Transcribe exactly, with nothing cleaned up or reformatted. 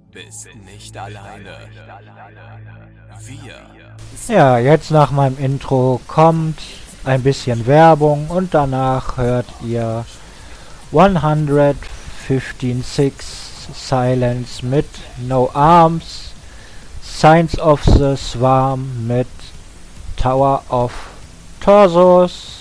bist nicht alleine. Wir. Ja, jetzt nach meinem Intro kommt ein bisschen Werbung und danach hört ihr one fifteen six Silence mit No Arms, Signs of the Swarm mit Tower of Torsos